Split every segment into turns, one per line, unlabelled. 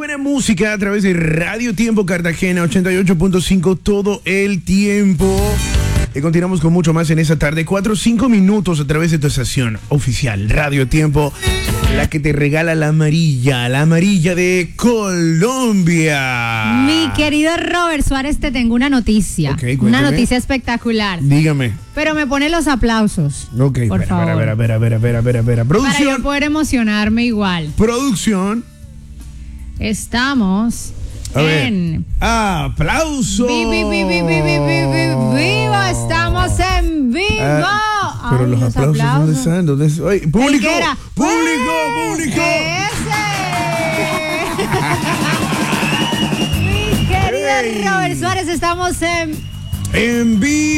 buena música a través de Radio Tiempo Cartagena 88.5 todo el tiempo. Y continuamos con mucho más en esta tarde. 4 o 5 minutos a través de tu estación oficial Radio Tiempo, la que te regala la amarilla de Colombia.
Mi querido Robert Suárez, te tengo una noticia.
Okay,
una noticia espectacular.
Dígame.
Pero me pone los aplausos.
Ok,
por favor.
A ver. Producción.
Para yo poder emocionarme igual.
Producción.
Estamos
a
en...
ver. ¡Aplauso!
¡Vivo! ¡Estamos en vivo!
Pero los aplausos, ¿dónde están? Ay, ¡público! ¡Público!
Mi querido Robert Suárez, estamos
en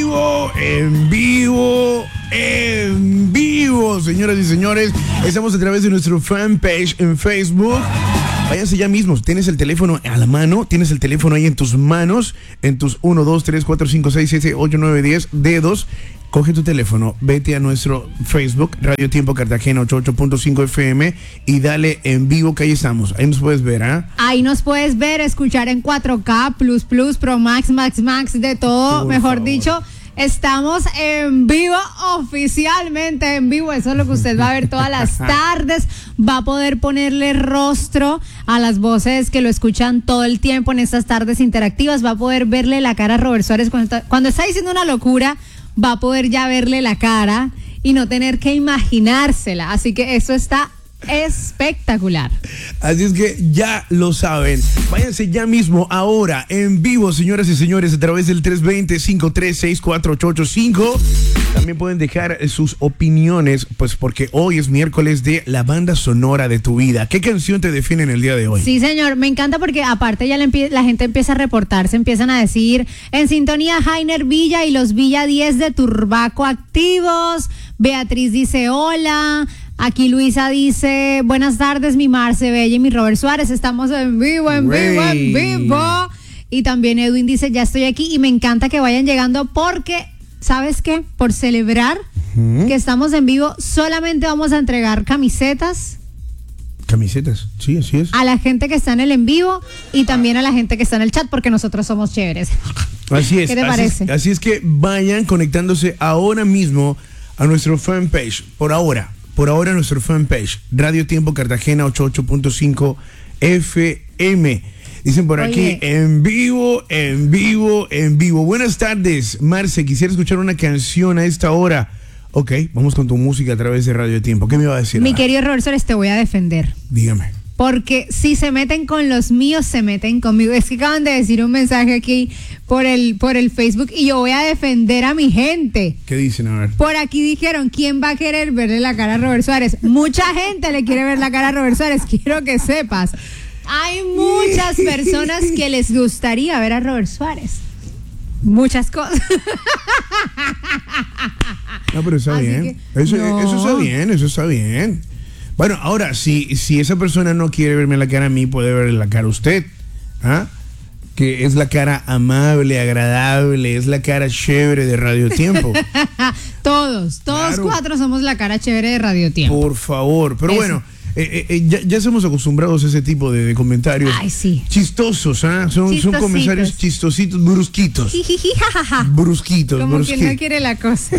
vivo, señoras y señores. Estamos a través de nuestro fanpage en Facebook. Váyanse ya mismo, tienes el teléfono a la mano, tienes el teléfono ahí en tus manos, en tus 1, 2, 3, 4, 5, 6, 7, 8, 9, 10 dedos. Coge tu teléfono, vete a nuestro Facebook, Radio Tiempo Cartagena 88.5 FM y dale en vivo que ahí estamos. Ahí nos puedes ver, ¿ah?
Ahí nos puedes ver, escuchar en 4K, Pro Max, Max, de todo, por mejor favor. Dicho. Estamos en vivo, oficialmente en vivo. Eso es lo que usted va a ver todas las tardes. Va a poder ponerle rostro a las voces que lo escuchan todo el tiempo en estas tardes interactivas. Va a poder verle la cara a Robert Suárez cuando está diciendo una locura. Va a poder ya verle la cara y no tener que imaginársela. Así que eso está espectacular.
Así es que ya lo saben. Váyanse ya mismo, ahora, en vivo, señoras y señores, a través del 320-536-4885. También pueden dejar sus opiniones, pues porque hoy es miércoles de la banda sonora de tu vida. ¿Qué canción te define en el día de hoy?
Sí, señor, me encanta porque aparte ya la gente empieza a reportarse, empiezan a decir, en sintonía Jainer Villa y los Villa 10 de Turbaco activos. Beatriz dice hola. Aquí Luisa dice, buenas tardes, mi Marce Bella y mi Robert Suárez, estamos en vivo. Y también Edwin dice, ya estoy aquí, y me encanta que vayan llegando porque, ¿sabes qué? Por celebrar que estamos en vivo, solamente vamos a entregar camisetas.
Camisetas, sí, así es.
A la gente que está en el en vivo y también a la gente que está en el chat, porque nosotros somos chéveres.
Así es.
¿Qué te parece?
Así es que vayan conectándose ahora mismo a nuestro fanpage, por ahora nuestro fanpage, Radio Tiempo Cartagena 88.5 FM. Dicen por aquí, en vivo. Buenas tardes, Marce, quisiera escuchar una canción a esta hora. Ok, vamos con tu música a través de Radio Tiempo. ¿Qué me iba a decir?
Mi querido Robert Suárez, te voy a defender.
Dígame.
Porque si se meten con los míos, se meten conmigo. Es que acaban de decir un mensaje aquí por el Facebook y yo voy a defender a mi gente.
¿Qué dicen? A ver.
Por aquí dijeron, ¿quién va a querer verle la cara a Robert Suárez? Mucha gente le quiere ver la cara a Robert Suárez, quiero que sepas. Hay muchas personas que les gustaría ver a Robert Suárez. Muchas cosas.
No, pero está bien. Eso está bien. Bueno, ahora, si esa persona no quiere verme la cara a mí, puede verle la cara a usted. ¿Ah? Que es la cara amable, agradable, es la cara chévere de Radio Tiempo.
Todos claro. 4 somos la cara chévere de Radio Tiempo.
Por favor, pero eso. Bueno, ya somos acostumbrados a ese tipo de comentarios.
Ay, sí.
Chistosos, ¿ah? Son comentarios chistositos, brusquitos. Brusquitos.
Como que no quiere la cosa.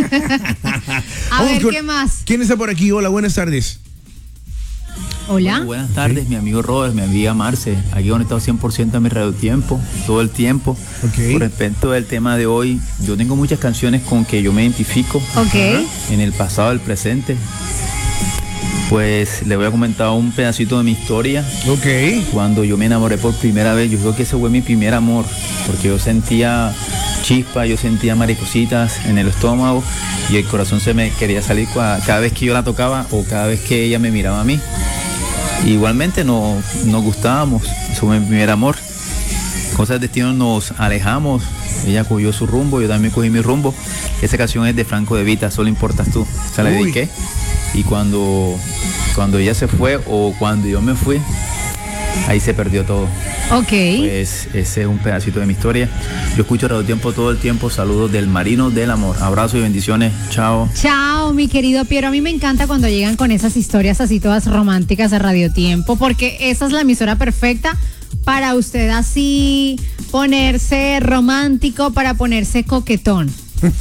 A ver, ¿qué más?
¿Quién está por aquí? Hola, buenas tardes.
Hola.
Bueno, buenas tardes, mi amigo Robert, mi amiga Marce, aquí conectado 100% a mi Radio Tiempo, todo el tiempo.
Okay.
Con respecto al tema de hoy, yo tengo muchas canciones con que yo me identifico. En el pasado, el presente. Pues le voy a comentar un pedacito de mi historia. Cuando yo me enamoré por primera vez, yo creo que ese fue mi primer amor, porque yo sentía chispa, yo sentía maripositas en el estómago y el corazón se me quería salir cada vez que yo la tocaba o cada vez que ella me miraba a mí. Igualmente nos gustábamos, eso fue mi primer amor. Cosas del destino, nos alejamos, ella cogió su rumbo, yo también cogí mi rumbo. Esa canción es de Franco De Vita, Solo importas tú, se la dediqué. Y cuando ella se fue o cuando yo me fui, ahí se perdió todo.
Ok.
Pues ese es un pedacito de mi historia. Yo escucho Radio Tiempo todo el tiempo. Saludos del Marino del Amor. Abrazos y bendiciones. Chao.
Chao, mi querido Piero. A mí me encanta cuando llegan con esas historias así todas románticas a Radio Tiempo, porque esa es la emisora perfecta para usted así ponerse romántico, para ponerse coquetón.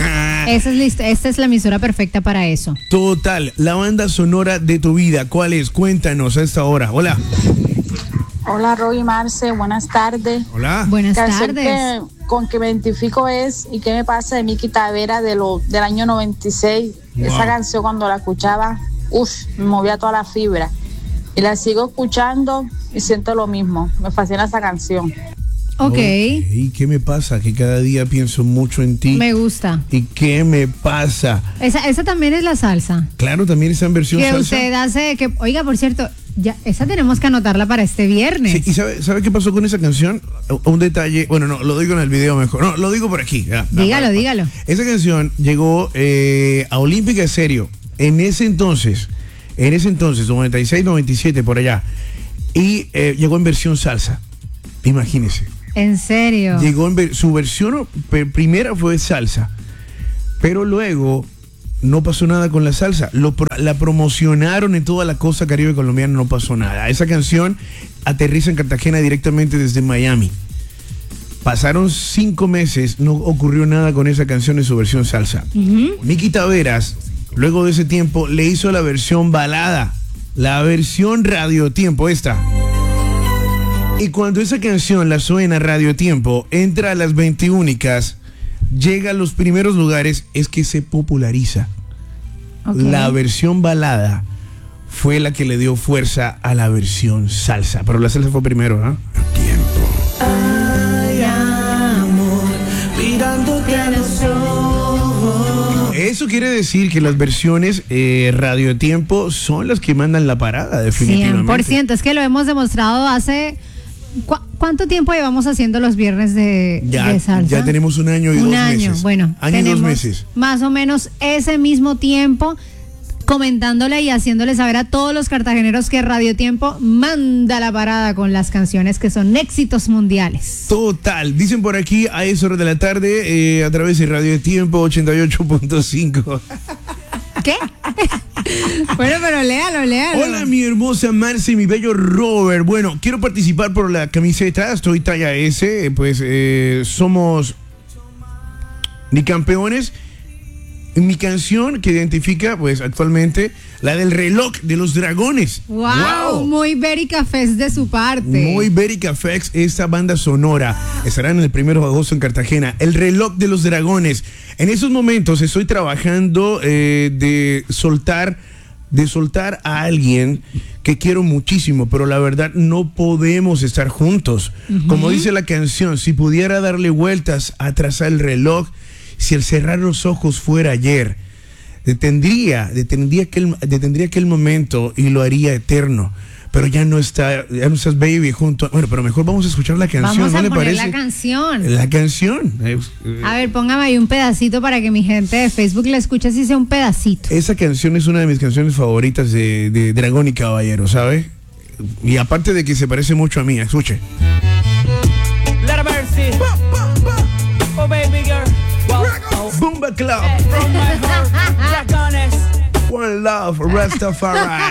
Esta es la emisora perfecta para eso.
Total, la banda sonora de tu vida, ¿cuál es? Cuéntanos a esta hora. Hola.
Hola, Roy y Marce, buenas tardes.
Hola.
Buenas
Canción
tardes.
con que me identifico es ¿Y qué me pasa? De Miki Tavera del año 96.
Wow.
Esa canción cuando la escuchaba, me movía toda la fibra. Y la sigo escuchando y siento lo mismo. Me fascina esa canción.
Ok.
¿Y qué me pasa? Que cada día pienso mucho en ti.
Me gusta.
¿Y qué me pasa?
Esa también es la salsa.
Claro, también está en versión
Que
salsa.
usted hace, oiga, por cierto, ya, esa tenemos que anotarla para este viernes.
Sí, ¿y sabe qué pasó con esa canción? Un detalle, bueno, no, lo digo en el video mejor. No, lo digo por aquí.
Dígalo.
Esa canción llegó a Olímpica Estéreo en ese entonces, 96, 97, por allá. Y llegó en versión salsa. Imagínese.
¿En serio?
Llegó su versión primera fue salsa, pero luego no pasó nada con la salsa. La promocionaron en toda la costa caribe colombiana, no pasó nada. Esa canción aterriza en Cartagena directamente desde Miami. Pasaron 5 meses, no ocurrió nada con esa canción en su versión salsa. Miki Taveras, luego de ese tiempo, le hizo la versión balada, la versión Radio Tiempo, esta. Y cuando esa canción la suena Radio Tiempo, entra a las 20 únicas, llega a los primeros lugares, es que se populariza. Okay. La versión balada fue la que le dio fuerza a la versión salsa, pero la salsa fue primero, ¿ah? Tiempo. Ay, amor, mirándote a los ojos. Eso quiere decir que las versiones Radio Tiempo son las que mandan la parada, definitivamente.
100%, es que lo hemos demostrado hace... ¿Cuánto tiempo llevamos haciendo los viernes de salsa?
Ya tenemos un año y 2 meses.
Bueno,
año y 2 meses.
Más o menos ese mismo tiempo comentándole y haciéndole saber a todos los cartageneros que Radio Tiempo manda la parada con las canciones que son éxitos mundiales.
Total, dicen por aquí a esa hora de la tarde a través de Radio Tiempo 88.5.
¿Qué? Bueno, pero léalo.
Hola, mi hermosa Marce y mi bello Robert. Bueno, quiero participar por la camiseta. Estoy talla S. Pues somos ni campeones. Mi canción que identifica, pues actualmente, la del reloj de los dragones.
Wow. Muy Bérica Fest de su parte.
Muy Bérica Fest, esta banda sonora. Estará en el 1 de agosto en Cartagena. El reloj de los dragones. En esos momentos estoy trabajando de soltar a alguien que quiero muchísimo, pero la verdad no podemos estar juntos. Como dice la canción, si pudiera darle vueltas atrás al reloj, si el cerrar los ojos fuera ayer, detendría aquel momento y lo haría eterno. Pero ya no estás baby junto. Bueno, pero mejor vamos a escuchar la canción.
Vamos a
¿no le
poner
parece?
la canción.
La canción.
A ver, póngame ahí un pedacito para que mi gente de Facebook la escuche, si sea un pedacito.
Esa canción es una de mis canciones favoritas de Dragón y Caballero, ¿sabe? Y aparte de que se parece mucho a mí, escuche.
Let mercy. Oh baby girl.
Boomba Club.
From my heart, Dragones.
One Love, Rastafari.